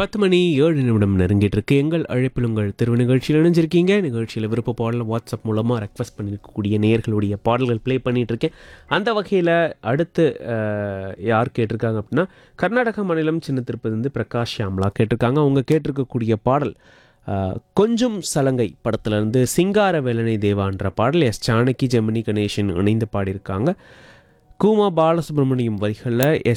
10 மணி 7 நிமிடம் நெருங்கிட்டு இருக்கு. எங்கள் அழைப்பில் உங்கள் திருவு நிகழ்ச்சியில் இணைஞ்சிருக்கீங்க. நிகழ்ச்சியில் விருப்ப பாடல் வாட்ஸ்அப் மூலமாக ரெக்வஸ்ட் பண்ணியிருக்கக்கூடிய நேயர்களுடைய பாடல்கள் ப்ளே பண்ணிட்டு இருக்கேன். அந்த வகையில் அடுத்து யார் கேட்டிருக்காங்க அப்படின்னா, கர்நாடக மாநிலம் சின்ன திருப்பதி பிரகாஷ் ஷியாம்லா கேட்டிருக்காங்க. அவங்க கேட்டிருக்கக்கூடிய பாடல் கொஞ்சம் சலங்கை படத்துலேருந்து சிங்கார வேலனை தேவான்ற பாடல் எஸ் ஜானகி ஜெமினி கணேசன் இணைந்து பாடியிருக்காங்க. கூமா பாலசுப்ரமணியம் வரிகளில்